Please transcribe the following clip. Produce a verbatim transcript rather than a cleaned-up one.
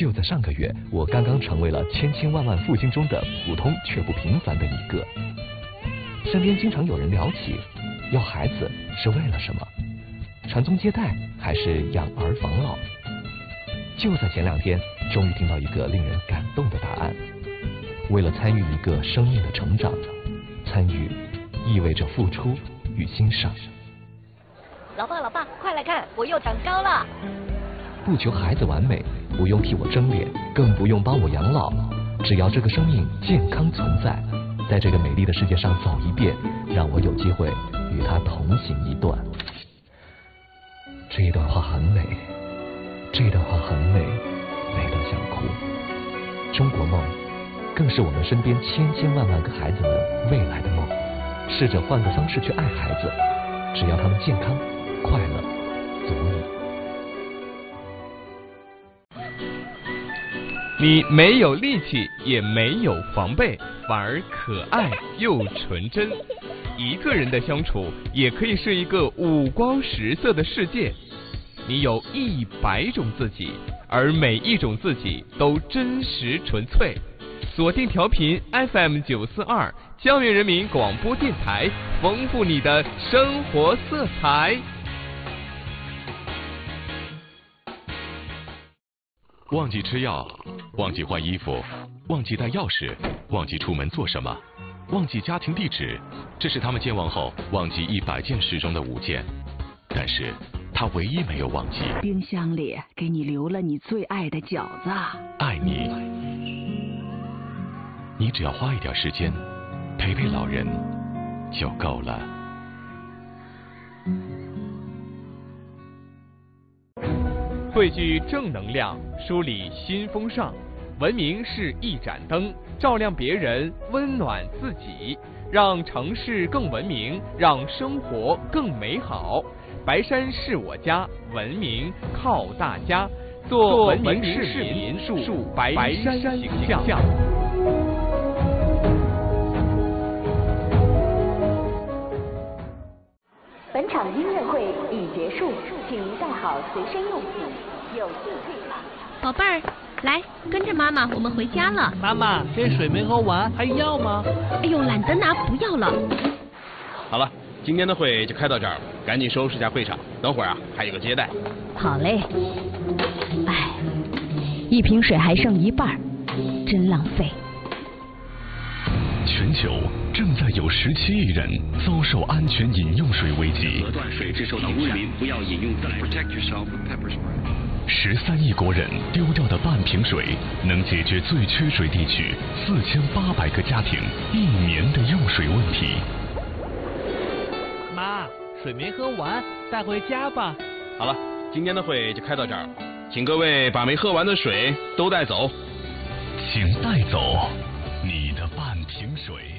就在上个月，我刚刚成为了千千万万父亲中的普通却不平凡的一个。身边经常有人聊起，要孩子是为了什么？传宗接代还是养儿防老？就在前两天，终于听到一个令人感动的答案。为了参与一个生命的成长，参与意味着付出与欣赏。 老爸，老爸，快来看，我又长高了！ 不求孩子完美，不用替我争脸，更不用帮我养老，只要这个生命健康存在，在这个美丽的世界上走一遍，让我有机会与他同行一段。这一段话很美，这段话很美，美到想哭。中国梦，更是我们身边千千万万个孩子们未来的梦。试着换个方式去爱孩子，只要他们健康、快乐，足矣。 你没有力气，也没有防备，反而可爱又纯真。一个人的相处，也可以是一个五光十色的世界。你有一百种自己，而每一种自己都真实纯粹。锁定调频 F M 九四二，校园人民广播电台，丰富你的生活色彩。 忘记吃药，忘记换衣服，忘记带钥匙，忘记出门做什么，忘记家庭地址，这是他们健忘后忘记一百件事中的五件。但是他唯一没有忘记， 冰箱里给你留了你最爱的饺子。 爱你，你只要花一点时间陪陪老人就够了。 汇聚正能量，梳理新风尚。文明是一盏灯，照亮别人，温暖自己，让城市更文明，让生活更美好。白山是我家，文明靠大家。做文明市民，树白山形象。 本场音乐会已结束，请您带好随身用品，有序退场。 宝贝儿，来跟着妈妈，我们回家了。 妈妈，这水没喝完，还要吗？ 哎呦，懒得拿，不要了。 好了，今天的会就开到这儿，赶紧收拾一下会场，等会儿啊还有个接待。 好嘞。哎，一瓶水还剩一半，真浪费。 全球正在有十七亿人遭受安全饮用水危机。 断水致受到污染，不要饮用自来水。 十三亿国人丢掉的半瓶水，能解决最缺水地区四千八百个家庭一年的用水问题。 妈，水没喝完，带回家吧。 好了，今天的会就开到这儿，请各位把没喝完的水都带走。 请带走你的半瓶水。